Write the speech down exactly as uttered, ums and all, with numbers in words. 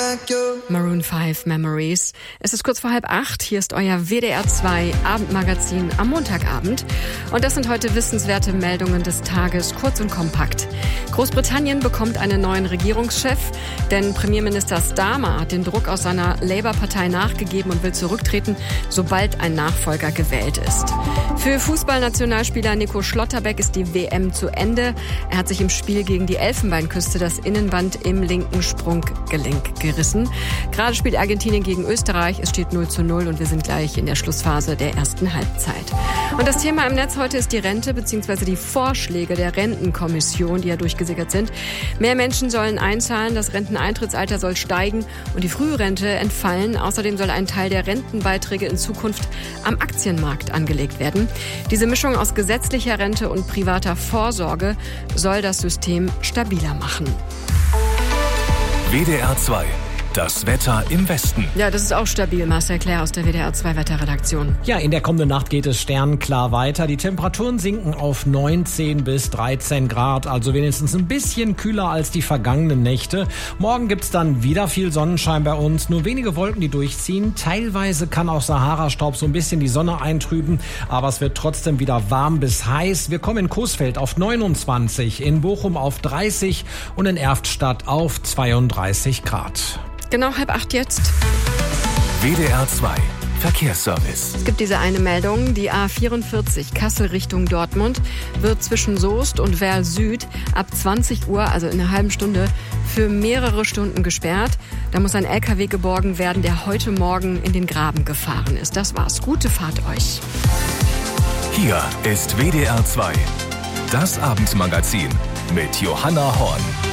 Maroon fünf Memories. Es ist kurz vor halb acht. Hier ist euer W D R zwei Abendmagazin am Montagabend. Und das sind heute wissenswerte Meldungen des Tages, kurz und kompakt. Großbritannien bekommt einen neuen Regierungschef, denn Premierminister Starmer hat den Druck aus seiner Labour-Partei nachgegeben und will zurücktreten, sobald ein Nachfolger gewählt ist. Für Fußballnationalspieler Nico Schlotterbeck ist die W M zu Ende. Er hat sich im Spiel gegen die Elfenbeinküste das Innenband im linken Sprunggelenk gerissen. Gerade spielt Argentinien gegen Österreich. Es steht null zu null und wir sind gleich in der Schlussphase der ersten Halbzeit. Und das Thema im Netz heute ist die Rente bzw. die Vorschläge der Rentenkommission, die ja durchgesickert sind. Mehr Menschen sollen einzahlen, das Renteneintrittsalter soll steigen und die Frührente entfallen. Außerdem soll ein Teil der Rentenbeiträge in Zukunft am Aktienmarkt angelegt werden. Diese Mischung aus gesetzlicher Rente und privater Vorsorge soll das System stabiler machen. W D R zwei. Das Wetter im Westen. Ja, das ist auch stabil. Marcel Claire aus der W D R zwei Wetterredaktion. Ja, in der kommenden Nacht geht es sternklar weiter. Die Temperaturen sinken auf neunzehn bis dreizehn Grad, also wenigstens ein bisschen kühler als die vergangenen Nächte. Morgen gibt's dann wieder viel Sonnenschein bei uns, nur wenige Wolken, die durchziehen. Teilweise kann auch Sahara-Staub so ein bisschen die Sonne eintrüben, aber es wird trotzdem wieder warm bis heiß. Wir kommen in Coesfeld auf neunundzwanzig, in Bochum auf dreißig und in Erftstadt auf zweiunddreißig Grad. Genau halb acht jetzt. W D R zwei Verkehrsservice. Es gibt diese eine Meldung. Die A vierundvierzig Kassel Richtung Dortmund wird zwischen Soest und Werl Süd ab zwanzig Uhr, also in einer halben Stunde, für mehrere Stunden gesperrt. Da muss ein L K W geborgen werden, der heute Morgen in den Graben gefahren ist. Das war's. Gute Fahrt euch. Hier ist W D R zwei. Das Abendmagazin mit Johanna Horn.